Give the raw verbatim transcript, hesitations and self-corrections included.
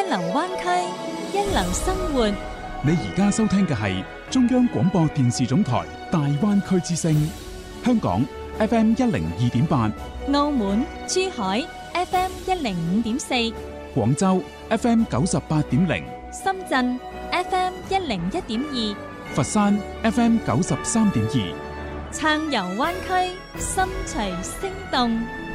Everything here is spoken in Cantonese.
流灣區，一流生活。 你而家收聽嘅係中央廣播電視總台大灣區之聲，香港 F M 一零二點八， 澳門、珠海 F M 一零五點四， 廣州 F M 九十八點零， 深圳 F M 一零一點二， 佛山 F M 九十三點二。 暢遊灣區，心隨聲動。